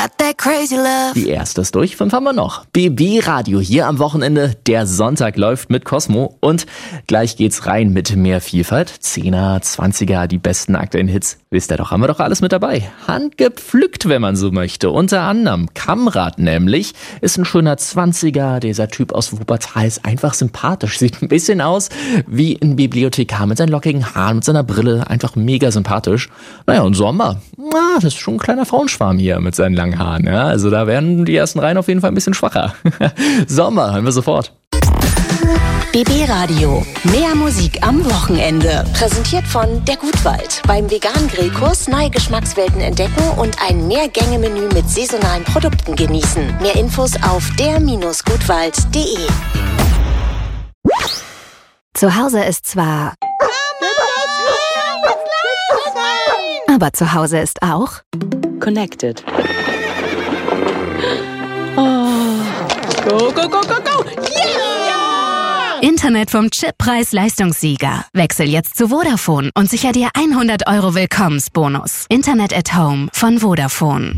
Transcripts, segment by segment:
got that crazy love. Die erste ist durch, 5 haben wir noch. BB Radio hier am Wochenende. Der Sonntag läuft mit Cosmo und gleich geht's rein mit mehr Vielfalt. 10er, 20er, die besten aktuellen Hits. Wisst ihr doch, haben wir doch alles mit dabei. Handgepflückt, wenn man so möchte. Unter anderem Kamrat nämlich. Ist ein schöner 20er. Dieser Typ aus Wuppertal ist einfach sympathisch. Sieht ein bisschen aus wie ein Bibliothekar mit seinen lockigen Haaren, mit seiner Brille. Einfach mega sympathisch. Naja, und Sommer. Das ist schon ein kleiner Frauenschwarm hier mit seinen langen Haaren. Ja, also da werden die ersten Reihen auf jeden Fall ein bisschen schwacher. Sommer, hören wir sofort. BB Radio. Mehr Musik am Wochenende. Präsentiert von der Gutwald. Beim veganen Grillkurs neue Geschmackswelten entdecken und ein Mehrgänge-Menü mit saisonalen Produkten genießen. Mehr Infos auf der-gutwald.de. Zu Hause ist zwar... Aber zu Hause ist auch... Connected. Oh. Go, go, go, go, go! Yeah! Internet vom Chip Preis-Leistungssieger. Wechsel jetzt zu Vodafone und sicher dir 100 € Willkommensbonus. Internet at Home von Vodafone.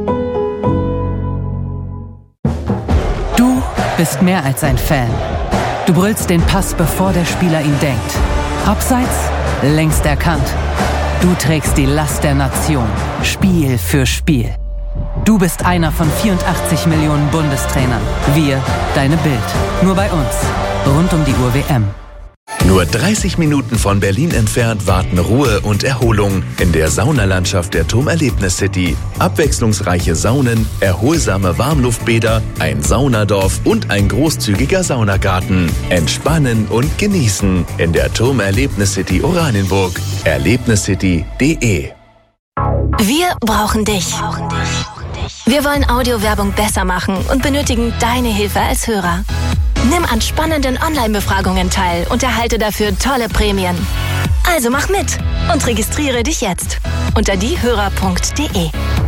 Du bist mehr als ein Fan. Du brüllst den Pass, bevor der Spieler ihn denkt. Abseits? Längst erkannt. Du trägst die Last der Nation. Spiel für Spiel. Du bist einer von 84 Millionen Bundestrainern. Wir, deine Bild. Nur bei uns. Rund um die Uhr WM. Nur 30 Minuten von Berlin entfernt warten Ruhe und Erholung in der Saunalandschaft der TUM Erlebnis City. Abwechslungsreiche Saunen, erholsame Warmluftbäder, ein Saunadorf und ein großzügiger Saunagarten. Entspannen und genießen in der TUM Erlebnis City Oranienburg. Erlebniscity.de. Wir brauchen dich. Wir wollen Audiowerbung besser machen und benötigen deine Hilfe als Hörer. Nimm an spannenden Online-Befragungen teil und erhalte dafür tolle Prämien. Also mach mit und registriere dich jetzt unter diehörer.de.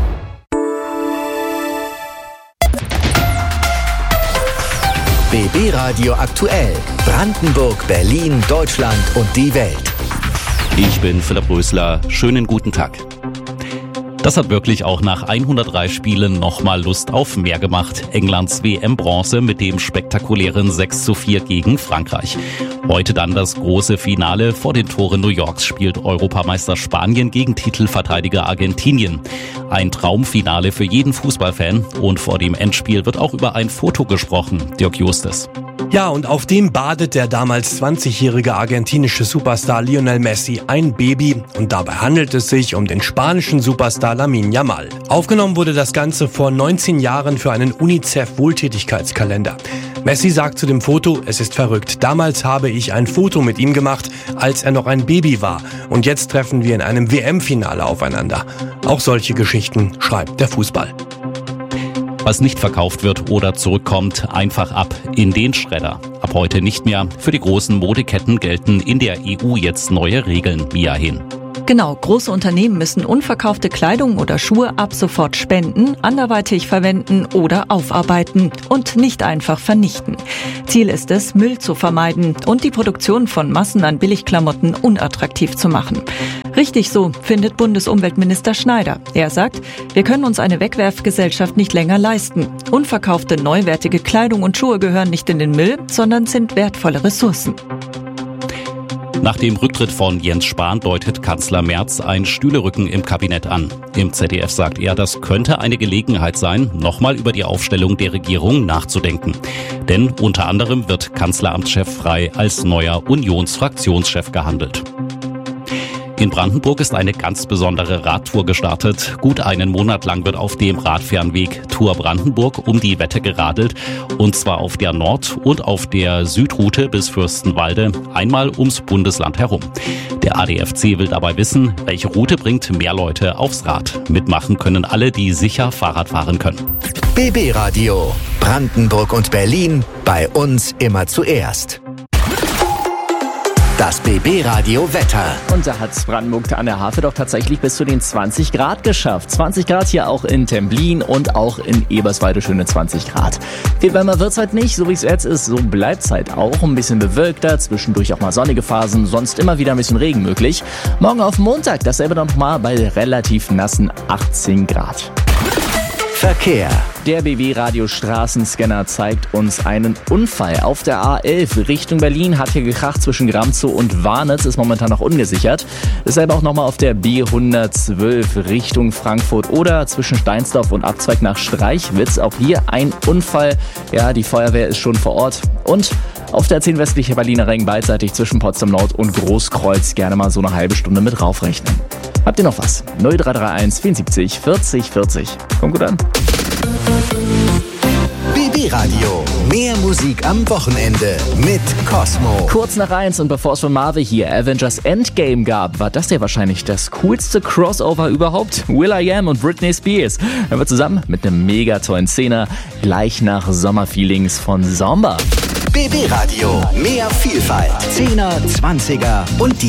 BB Radio aktuell. Brandenburg, Berlin, Deutschland und die Welt. Ich bin Philipp Rösler. Schönen guten Tag. Das hat wirklich auch nach 103 Spielen nochmal Lust auf mehr gemacht. Englands WM-Bronze mit dem spektakulären 6:4 gegen Frankreich. Heute dann das große Finale. Vor den Toren New Yorks spielt Europameister Spanien gegen Titelverteidiger Argentinien. Ein Traumfinale für jeden Fußballfan. Und vor dem Endspiel wird auch über ein Foto gesprochen. Dirk Justus. Ja, und auf dem badet der damals 20-jährige argentinische Superstar Lionel Messi ein Baby. Und dabei handelt es sich um den spanischen Superstar Lamine Yamal. Aufgenommen wurde das Ganze vor 19 Jahren für einen UNICEF-Wohltätigkeitskalender. Messi sagt zu dem Foto, es ist verrückt. Damals habe ich ein Foto mit ihm gemacht, als er noch ein Baby war. Und jetzt treffen wir in einem WM-Finale aufeinander. Auch solche Geschichten schreibt der Fußball. Was nicht verkauft wird oder zurückkommt, einfach ab in den Schredder. Ab heute nicht mehr. Für die großen Modeketten gelten in der EU jetzt neue Regeln. Mia Hin. Genau, große Unternehmen müssen unverkaufte Kleidung oder Schuhe ab sofort spenden, anderweitig verwenden oder aufarbeiten und nicht einfach vernichten. Ziel ist es, Müll zu vermeiden und die Produktion von Massen an Billigklamotten unattraktiv zu machen. Richtig so, findet Bundesumweltminister Schneider. Er sagt, wir können uns eine Wegwerfgesellschaft nicht länger leisten. Unverkaufte, neuwertige Kleidung und Schuhe gehören nicht in den Müll, sondern sind wertvolle Ressourcen. Nach dem Rücktritt von Jens Spahn deutet Kanzler Merz ein Stühlerücken im Kabinett an. Im ZDF sagt er, das könnte eine Gelegenheit sein, nochmal über die Aufstellung der Regierung nachzudenken. Denn unter anderem wird Kanzleramtschef Frey als neuer Unionsfraktionschef gehandelt. In Brandenburg ist eine ganz besondere Radtour gestartet. Gut einen Monat lang wird auf dem Radfernweg Tour Brandenburg um die Wette geradelt. Und zwar auf der Nord- und auf der Südroute bis Fürstenwalde, einmal ums Bundesland herum. Der ADFC will dabei wissen, welche Route bringt mehr Leute aufs Rad. Mitmachen können alle, die sicher Fahrrad fahren können. BB Radio. Brandenburg und Berlin. Bei uns immer zuerst. Das BB-Radio Wetter. Und da hat Brandenburg an der Havel doch tatsächlich bis zu den 20 Grad geschafft. 20 Grad hier auch in Templin und auch in Eberswalde schöne 20 Grad. Viel wärmer wird's halt nicht, so wie es jetzt ist. So bleibt's halt auch. Ein bisschen bewölkter, zwischendurch auch mal sonnige Phasen, sonst immer wieder ein bisschen Regen möglich. Morgen auf Montag dasselbe noch mal bei relativ nassen 18 Grad. Verkehr. Der BB-Radio Straßenscanner zeigt uns einen Unfall auf der A11 Richtung Berlin. Hat hier gekracht zwischen Gramzow und Warnitz, ist momentan noch ungesichert. Dasselbe auch nochmal auf der B112 Richtung Frankfurt oder zwischen Steinsdorf und Abzweig nach Streichwitz. Auch hier ein Unfall. Ja, die Feuerwehr ist schon vor Ort. Und auf der 10 westliche Berliner Ring beidseitig zwischen Potsdam Nord und Großkreuz gerne mal so eine halbe Stunde mit raufrechnen. Habt ihr noch was? 0331 74 40 40. Kommt gut an. BB Radio. Mehr Musik am Wochenende mit Cosmo. Kurz nach 1 und bevor es von Marvel hier Avengers Endgame gab, war das ja wahrscheinlich das coolste Crossover überhaupt. will.i.am und Britney Spears. Hören wir zusammen mit einem mega tollen Szene gleich nach Sommerfeelings von Samba. BB Radio. Mehr Vielfalt. 10er, 20er und die